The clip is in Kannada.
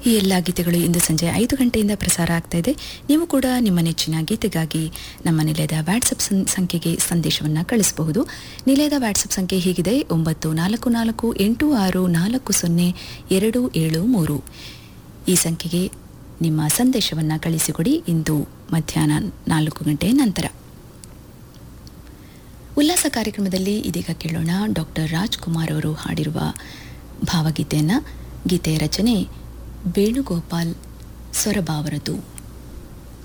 ಈ ಎಲ್ಲ ಗೀತೆಗಳು ಇಂದು ಸಂಜೆ 5 ಗಂಟೆಯಿಂದ ಪ್ರಸಾರ ಆಗ್ತಾ ಇದೆ. ನೀವು ಕೂಡ ನಿಮ್ಮ ನೆಚ್ಚಿನ ಗೀತೆಗಾಗಿ ನಮ್ಮ ನಿಲಯದ ವಾಟ್ಸಪ್ ಸಂಖ್ಯೆಗೆ ಸಂದೇಶವನ್ನು ಕಳಿಸಬಹುದು. ನಿಲಯದ ವಾಟ್ಸಪ್ ಸಂಖ್ಯೆ ಹೀಗಿದೆ: 9448640273. ಈ ಸಂಖ್ಯೆಗೆ ನಿಮ್ಮ ಸಂದೇಶವನ್ನು ಕಳಿಸಿಕೊಡಿ ಇಂದು ಮಧ್ಯಾಹ್ನ 4 ಗಂಟೆಯ ನಂತರ. ಉಲ್ಲಾಸ ಕಾರ್ಯಕ್ರಮದಲ್ಲಿ ಇದೀಗ ಕೇಳೋಣ ಡಾಕ್ಟರ್ ರಾಜ್ಕುಮಾರ್ ಅವರು ಹಾಡಿರುವ ಭಾವಗೀತೆಯನ್ನು. ಗೀತೆಯ ರಚನೆ ವೇಣುಗೋಪಾಲ್ ಸೊರಬ ಅವರದು.